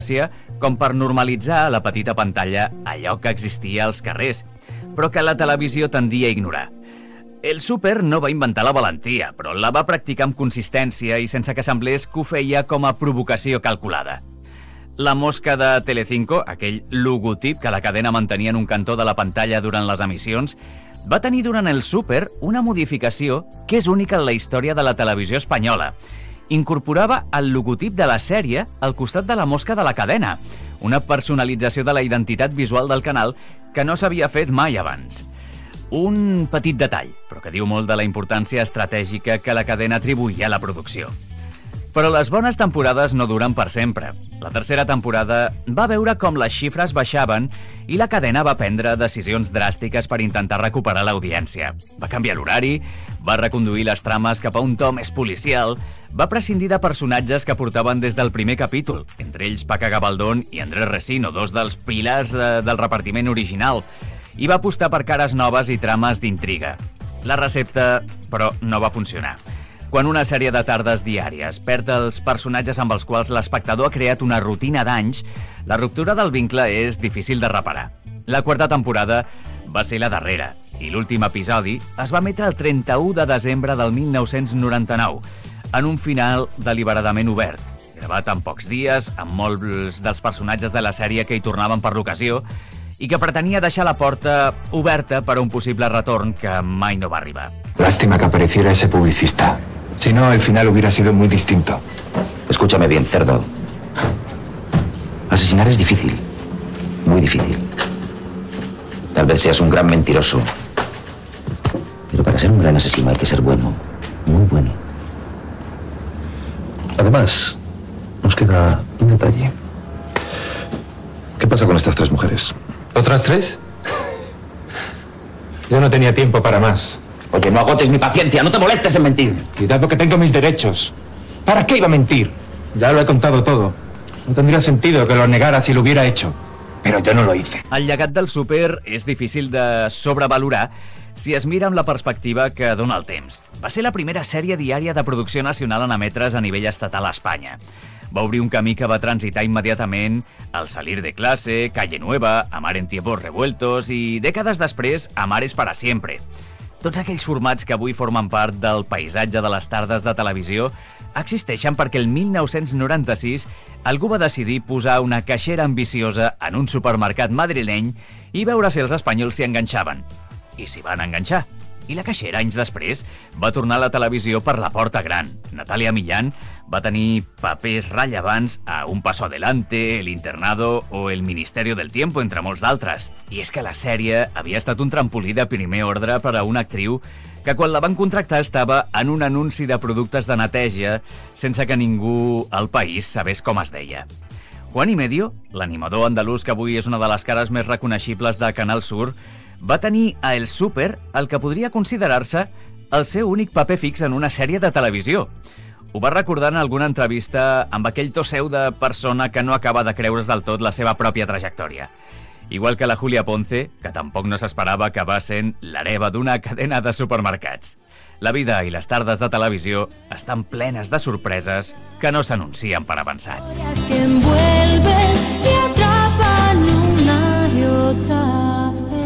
com per normalitzar a la petita pantalla allò que existia als carrers, però que la televisió tendia a ignorar. El Súper no va inventar la valentia, però la va practicar amb consistència i sense que semblés que ho feia com a provocació calculada. La mosca de Telecinco, aquell logotip que la cadena mantenia en un cantó de la pantalla durant les emissions, va tenir durant el Súper una modificació que és única en la història de la televisió espanyola. Incorporava el logotip de la sèrie al costat de la mosca de la cadena, una personalització de la identitat visual del canal que no s'havia fet mai abans. Un petit detall, però que diu molt de la importància estratègica que la cadena atribuïa a la producció. Però les bones temporades no duren per sempre. La tercera temporada va veure com les xifres baixaven i la cadena va prendre decisions dràstiques per intentar recuperar l'audiència. Va canviar l'horari, va reconduir les trames cap a un to més policial, va prescindir de personatges que portaven des del primer capítol, entre ells Paca Gabaldón i Andrés Resino, dos dels pilars del repartiment original, i va apostar per cares noves i trames d'intriga. La recepta, però, no va funcionar. Quan una sèrie de tardes diàries perd els personatges amb els quals l'espectador ha creat una rutina d'anys, la ruptura del vincle és difícil de reparar. La quarta temporada va ser la darrera, i l'últim episodi es va emetre el 31 de desembre del 1999, en un final deliberadament obert, gravat en pocs dies, amb molts dels personatges de la sèrie que hi tornaven per l'ocasió, i que pretenia deixar la porta oberta per a un possible retorn que mai no va arribar. Lástima que apareciera ese publicista. Si no, el final hubiera sido muy distinto. Escúchame bien, cerdo. Asesinar es difícil. Muy difícil. Tal vez seas un gran mentiroso. Pero para ser un gran asesino hay que ser bueno. Muy bueno. Además, nos queda un detalle. ¿Qué pasa con estas 3 mujeres? ¿Otras 3? Yo no tenía tiempo para más. Oye, no agotes mi paciencia, no te molestes en mentir. Cuidado que tengo mis derechos. ¿Para qué iba a mentir? Ya lo he contado todo. No tendría sentido que lo negara si lo hubiera hecho. Pero yo no lo hice. El llegat del Súper és difícil de sobrevalorar si es mira amb la perspectiva que dona el temps. Va ser la primera sèrie diària de producció nacional en emetre's a nivell estatal a Espanya. Va obrir un camí que va transitar immediatament al Salir de clase, Calle Nueva, Amar en tiempos revueltos i dècades després, Amar es para siempre. Tots aquells formats que avui formen part del paisatge de les tardes de televisió existeixen perquè el 1996 algú va decidir posar una caixera ambiciosa en un supermercat madrileny i veure si els espanyols s'hi enganxaven. I s'hi van enganxar. I la caixera, anys després, va tornar a la televisió per la porta gran. Natàlia Millán va tenir papers rellevants a Un paso adelante, El internado o El ministerio del tiempo, entre molts d'altres. I és que la sèrie havia estat un trampolí de primer ordre per a una actriu que quan la van contractar estava en un anunci de productes de neteja sense que ningú al país sabés com es deia. Juan y Medio, l'animador andalús que avui és una de les cares més reconeixibles de Canal Sur, va tenir a El Súper el que podria considerar-se el seu únic paper fix en una sèrie de televisió. Ho va recordar en alguna entrevista amb aquell to seu de persona que no acaba de creure's del tot la seva pròpia trajectòria. Igual que la Julia Ponce, que tampoc no s'esperava que va sent l'hereva d'una cadena de supermercats. La vida i les tardes de televisió estan plenes de sorpreses que no s'anuncien per avançat. Que envuelven y atrapan una y otra vez.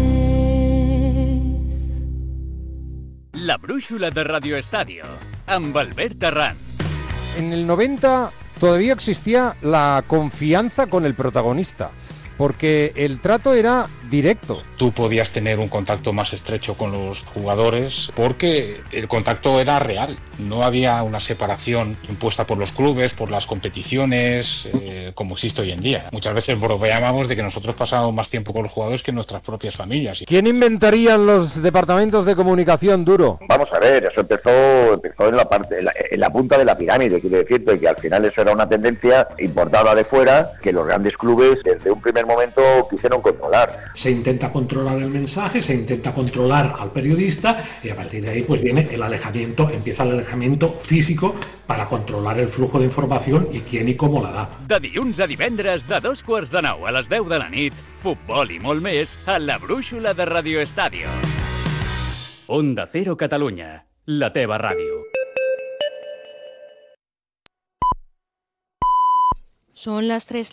La brúixola de Radio Estadio, amb Albert Terrán. En el 90 todavía existía la confianza con el protagonista, porque el trato era directo. Tú podías tener un contacto más estrecho con los jugadores porque el contacto era real. No había una separación impuesta por los clubes, por las competiciones, como existe hoy en día. Muchas veces bromeábamos de que nosotros pasábamos más tiempo con los jugadores que nuestras propias familias. ¿Quién inventaría los departamentos de comunicación, Duro? Vamos a ver, eso empezó en la punta de la pirámide, quiere decirte que al final eso era una tendencia importada de fuera que los grandes clubes desde un primer momento quisieron controlar. Se intenta controlar el mensaje, se intenta controlar al periodista y a partir de ahí pues viene el alejamiento, empieza el alejamiento físico para controlar el flujo de información i quién i com la da. De dilluns a divendres, de 2:45 a les 10 de la nit, futbol i molt més a la brúixola de Radio Estadio. Onda Cero Catalunya, la teva ràdio. Son las 3.